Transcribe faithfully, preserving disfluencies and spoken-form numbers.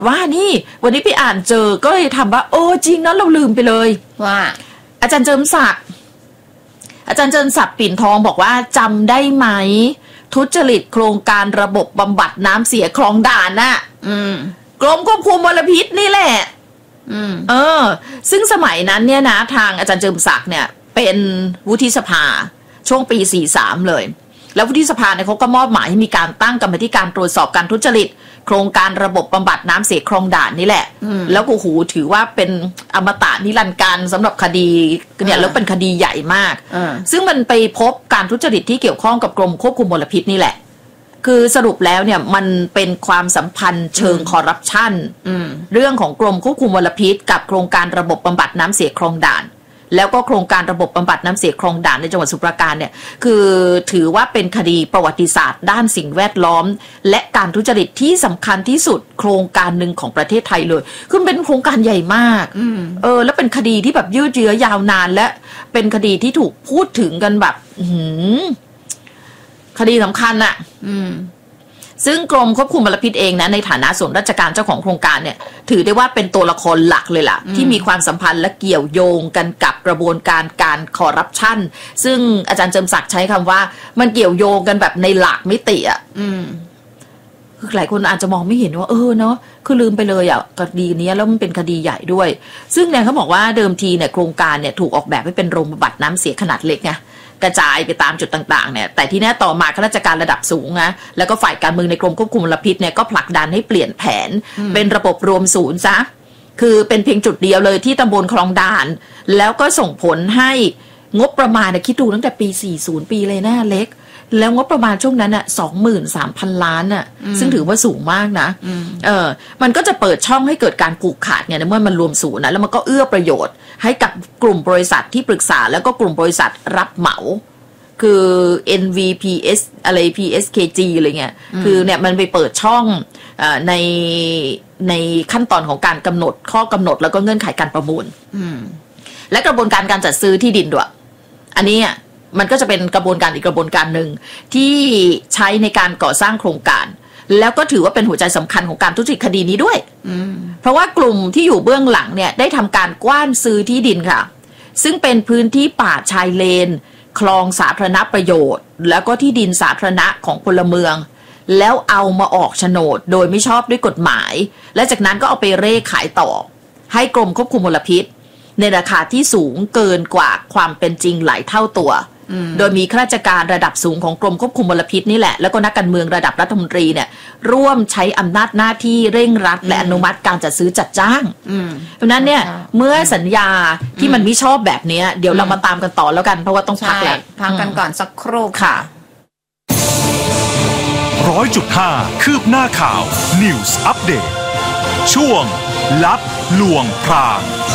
ว่านี่วันนี้ไปอ่านเจอก็เลยทำว่าโอ้จริงนะเราลืมไปเลยว่าอาจารย์เจิมศักดิ์อาจารย์เจิมศักดิ์ปิ่นทองบอกว่าจำได้ไหมทุจริตโครงการระบบบำบัดน้ำเสียคลองด่านน่ะกรมควบคุมมลพิษนี่แหละเออซึ่งสมัยนั้นเนี่ยนะทางอาจารย์เจิมศักดิ์เนี่ยเป็นวุฒิสภาช่วงปีสี่สิบสามเลยแล้ววุฒิสภาเนี่ยเขาก็มอบหมายให้มีการตั้งกรรมธิการตรวจสอบการทุจริตโครงการระบบบำบัดน้ำเสียคลองด่านนี่แหละแล้วโอ้โหถือว่าเป็นอมตะนิรันดร์การสำหรับคดีเนี่ยแล้วเป็นคดีใหญ่มากซึ่งมันไปพบการทุจริตที่เกี่ยวข้องกับกรมควบคุมมลพิษนี่แหละคือสรุปแล้วเนี่ยมันเป็นความสัมพันธ์เชิงคอร์รัปชันเรื่องของกรมควบคุมมลพิษกับโครงการระบบบำบัดน้ำเสียคลองด่านแล้วก็โครงการระบบบำบัดน้ำเสียคลองด่านในจังหวัดสมุทรปราการเนี่ยคือถือว่าเป็นคดีประวัติศาสตร์ด้านสิ่งแวดล้อมและการทุจริตที่สำคัญที่สุดโครงการหนึ่งของประเทศไทยเลยคือเป็นโครงการใหญ่มากเออแล้วเป็นคดีที่แบบยืดเยื้อยาวนานและเป็นคดีที่ถูกพูดถึงกันแบบคดีสำคัญอะซึ่งกรมควบคุมมลพิษเองนะในฐานะส่วนราชการเจ้าของโครงการเนี่ยถือได้ว่าเป็นตัวละครหลักเลยล่ะที่มีความสัมพันธ์และเกี่ยวโยงกันกับกระบวนการการคอร์รัปชันซึ่งอาจารย์เจิมศักดิ์ใช้คำว่ามันเกี่ยวโยงกันแบบในหลากมิติอ่ะคือหลายคนอาจจะมองไม่เห็นว่าเออเนาะคือลืมไปเลยอ่ะคดีนี้แล้วมันเป็นคดีใหญ่ด้วยซึ่งเนี่ยเขาบอกว่าเดิมทีเนี่ยโครงการเนี่ยถูกออกแบบให้เป็นโรงบำบัดน้ำเสียขนาดเล็กไงกระจายไปตามจุดต่างๆเนี่ยแต่ที่แน่ต่อมาข้าราชการระดับสูงนะแล้วก็ฝ่ายการเมืองในกรมควบคุมมลพิษเนี่ยก็ผลักดันให้เปลี่ยนแผนเป็นระบบรวมศูนย์ซะคือเป็นเพียงจุดเดียวเลยที่ตำบลคลองด่านแล้วก็ส่งผลให้งบประมาณนะคิดดูตั้งแต่ปีสี่สิบปีเลยนะเล็กแล้วงบประมาณช่วงนั้นอ่ะสองหมื่นสามพันล้านอ่ะซึ่งถือว่าสูงมากนะเออมันก็จะเปิดช่องให้เกิดการผูกขาดไงเมื่อมันรวมศูนย์นะแล้วมันก็เอื้อประโยชน์ให้กับกลุ่มบริษัทที่ปรึกษาแล้วก็กลุ่มบริษัทรับเหมาคือ เอ็น วี พี เอส อะไร พี เอส เค จี อะไรเงี้ยคือเนี่ยมันไปเปิดช่องอในในขั้นตอนของการกำหนดข้อกำหนดแล้วก็เงื่อนไขการประมูลและกระบวนการการจัดซื้อที่ดินด้วยอันนี้มันก็จะเป็นกระบวนการอีกกระบวนการหนึ่งที่ใช้ในการก่อสร้างโครงการแล้วก็ถือว่าเป็นหัวใจสำคัญของการทุจริตคดีนี้ด้วยเพราะว่ากลุ่มที่อยู่เบื้องหลังเนี่ยได้ทำการกว้านซื้อที่ดินค่ะซึ่งเป็นพื้นที่ป่าชายเลนคลองสาธารณประโยชน์แล้วก็ที่ดินสาธารณะของพลเมืองแล้วเอามาออกโฉนดโดยไม่ชอบด้วยกฎหมายและจากนั้นก็เอาไปเร่ขายต่อให้กรมควบคุมมลพิษในราคาที่สูงเกินกว่าความเป็นจริงหลายเท่าตัวโดยมีข้าราชการระดับสูงของกรมควบคุมมลพิษนี่แหละแล้วก็นักการเมืองระดับรัฐมนตรีเนี่ยร่วมใช้อำนาจหน้าที่เร่งรัดและอนุมัติการจัดซื้อจัดจ้างเพราะนั้นเนี่ยเมื่อสัญญาที่มันไม่ชอบแบบนี้เดี๋ยวเรามาตามกันต่อแล้วกันเพราะว่าต้องพักแล้วพักกันก่อนสักครู่ค่ะร้อยจุดห้าคืบหน้าข่าว News Update ช่วงลับลวงพราง